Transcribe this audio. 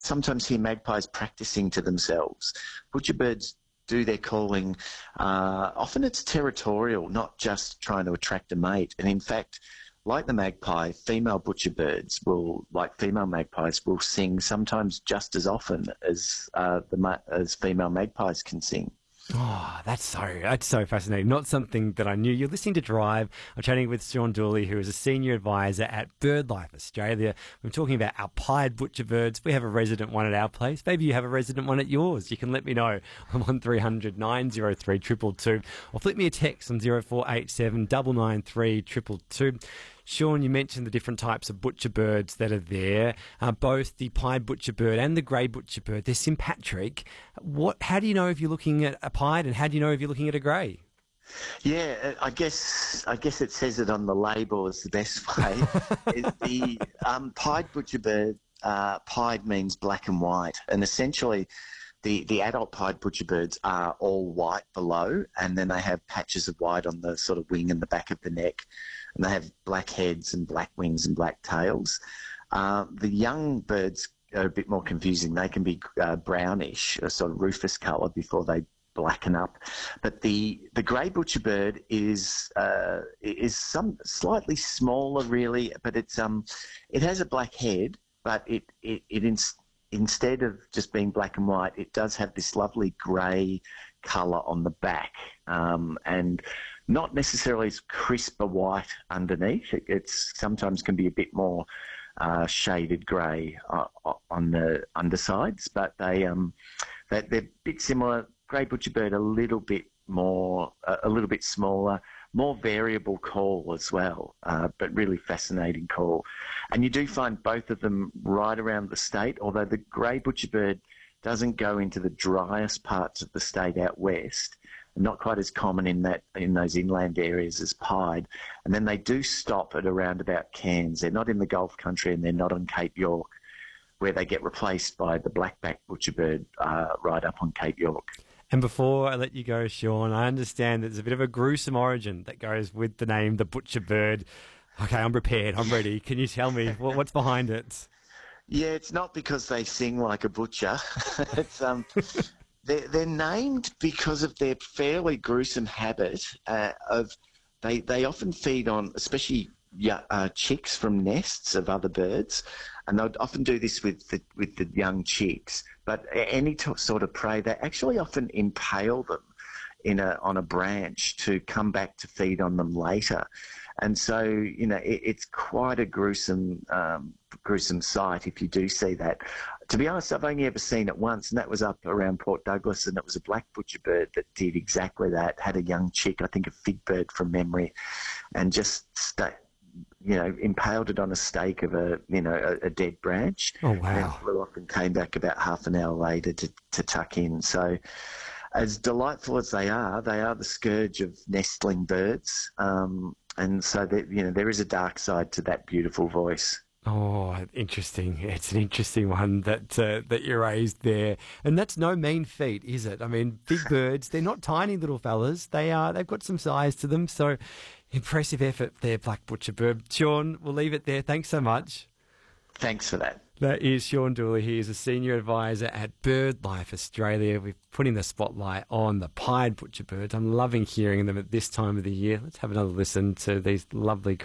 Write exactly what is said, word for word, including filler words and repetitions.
sometimes hear magpies practicing to themselves. Butcherbirds do their calling. Uh, often it's territorial, not just trying to attract a mate. And in fact, like the magpie, female butcherbirds will, like female magpies, will sing sometimes just as often as uh, the ma- as female magpies can sing. Oh, that's so that's so fascinating. Not something that I knew. You're listening to Drive. I'm chatting with Sean Dooley, who is a senior advisor at BirdLife Australia. We're talking about our pied butcherbirds. We have a resident one at our place. Maybe you have a resident one at yours. You can let me know. I'm on three hundred, nine oh three, two two two, or flip me a text on zero four eight seven, nine nine three, two two two. Sean, you mentioned the different types of butcherbirds that are there, uh, both the pied butcherbird and the grey butcherbird. They're sympatric. What? How do you know if you're looking at a pied, and how do you know if you're looking at a grey? Yeah, I guess I guess it says it on the label is the best way. Is the um, pied butcherbird, uh, pied means black and white, and essentially the, the adult pied butcherbirds are all white below, and then they have patches of white on the sort of wing and the back of the neck, and they have black heads and black wings and black tails. Uh, the young birds are a bit more confusing. They can be uh, brownish, a sort of rufous colour before they blacken up. But the the grey butcherbird is uh, is some slightly smaller, really, but it's um it has a black head, but it it, it ins- instead of just being black and white, it does have this lovely grey colour on the back, um, and not necessarily as crisp a white underneath. It it's sometimes can be a bit more uh, shaded grey uh, on the undersides, but they um they, they're a bit similar. Grey butcherbird a little bit more, uh, a little bit smaller, more variable call as well, uh, but really fascinating call. And you do find both of them right around the state, although the grey butcherbird doesn't go into the driest parts of the state out west, not quite as common in that in those inland areas as pied. And then they do stop at around about Cairns. They're not in the Gulf country and they're not on Cape York, where they get replaced by the blackback butcherbird uh, right up on Cape York. And before I let you go, Sean, I understand there's a bit of a gruesome origin that goes with the name, the butcherbird. Okay, I'm prepared. I'm ready. Can you tell me what, what's behind it? Yeah, it's not because they sing like a butcher. it's um, they're, they're named because of their fairly gruesome habit uh, of they they often feed on, especially yeah, uh, chicks from nests of other birds, and they'll often do this with the, with the young chicks. But any t- sort of prey, they actually often impale them in a on a branch to come back to feed on them later. And so, you know, it, it's quite a gruesome, um, gruesome sight if you do see that. To be honest, I've only ever seen it once, and that was up around Port Douglas, and it was a black butcherbird that did exactly that. Had a young chick, I think a fig bird from memory, and just sta you know, impaled it on a stake of a, you know, a, a dead branch. Oh, And then wow. flew off and came back about half an hour later to, to tuck in. So as delightful as they are, they are the scourge of nestling birds. Um, and so, that, you know, there is a dark side to that beautiful voice. Oh, interesting. It's an interesting one that uh, that you raised there. And that's no mean feat, is it? I mean, big birds, they're not tiny little fellas. They are, they've got some size to them. So impressive effort there, Black Butcherbird. Sean, we'll leave it there. Thanks so much. Thanks for that. That is Sean Dooley. He is a senior advisor at BirdLife Australia. We're putting the spotlight on the pied butcherbirds. I'm loving hearing them at this time of the year. Let's have another listen to these lovely